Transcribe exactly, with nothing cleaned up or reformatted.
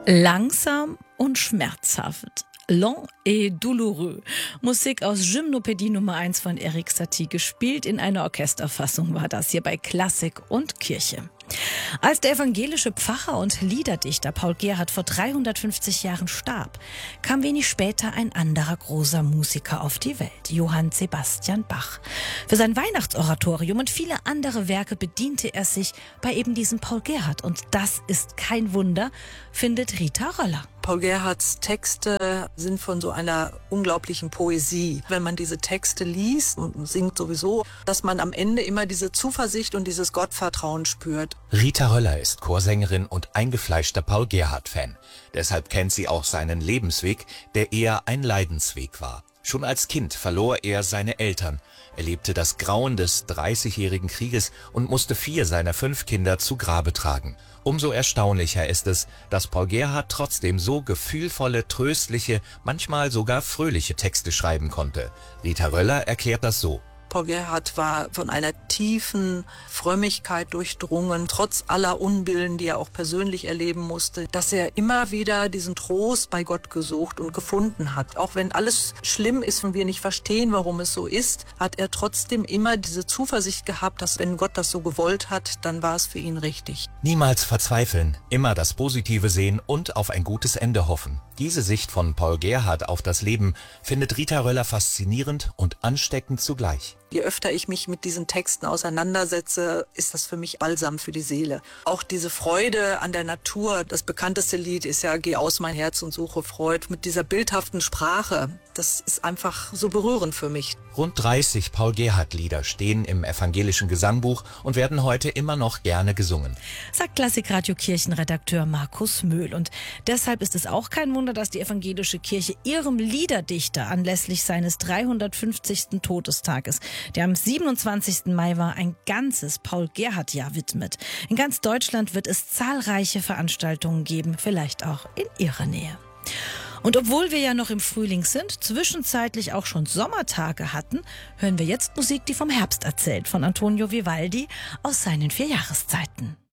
Langsam und schmerzhaft. Lent et douloureux. Musik aus Gymnopädie Nummer eins von Erik Satie. Gespielt in einer Orchesterfassung war das hier bei Klassik und Kirche. Als der evangelische Pfarrer und Liederdichter Paul Gerhardt vor dreihundertfünfzig Jahren starb, kam wenig später ein anderer großer Musiker auf die Welt, Johann Sebastian Bach. Für sein Weihnachtsoratorium und viele andere Werke bediente er sich bei eben diesem Paul Gerhardt. Und das ist kein Wunder, findet Rita Röller. Paul Gerhardts Texte sind von so einer unglaublichen Poesie. Wenn man diese Texte liest und singt sowieso, dass man am Ende immer diese Zuversicht und dieses Gottvertrauen spürt. Rita Röller ist Chorsängerin und eingefleischter Paul Gerhardt-Fan. Deshalb kennt sie auch seinen Lebensweg, der eher ein Leidensweg war. Schon als Kind verlor er seine Eltern, erlebte das Grauen des Dreißigjährigen Krieges und musste vier seiner fünf Kinder zu Grabe tragen. Umso erstaunlicher ist es, dass Paul Gerhardt trotzdem so gefühlvolle, tröstliche, manchmal sogar fröhliche Texte schreiben konnte. Rita Röller erklärt das so. Paul Gerhardt war von einer tiefen Frömmigkeit durchdrungen, trotz aller Unbillen, die er auch persönlich erleben musste, dass er immer wieder diesen Trost bei Gott gesucht und gefunden hat. Auch wenn alles schlimm ist und wir nicht verstehen, warum es so ist, hat er trotzdem immer diese Zuversicht gehabt, dass wenn Gott das so gewollt hat, dann war es für ihn richtig. Niemals verzweifeln, immer das Positive sehen und auf ein gutes Ende hoffen. Diese Sicht von Paul Gerhardt auf das Leben findet Rita Röller faszinierend und ansteckend zugleich. Je öfter ich mich mit diesen Texten auseinandersetze, ist das für mich Balsam für die Seele. Auch diese Freude an der Natur, das bekannteste Lied ist ja Geh aus mein Herz und suche Freud, mit dieser bildhaften Sprache, das ist einfach so berührend für mich. Rund dreißig Paul Gerhardt-Lieder stehen im evangelischen Gesangbuch und werden heute immer noch gerne gesungen. Sagt Klassikradio Kirchenredakteur Markus Möhl. Und deshalb ist es auch kein Wunder, dass die evangelische Kirche ihrem Liederdichter anlässlich seines dreihundertfünfzigsten Todestages, der am siebenundzwanzigsten Mai war, ein ganzes Paul-Gerhardt-Jahr widmet. In ganz Deutschland wird es zahlreiche Veranstaltungen geben, vielleicht auch in Ihrer Nähe. Und obwohl wir ja noch im Frühling sind, zwischenzeitlich auch schon Sommertage hatten, hören wir jetzt Musik, die vom Herbst erzählt, von Antonio Vivaldi aus seinen vier Jahreszeiten.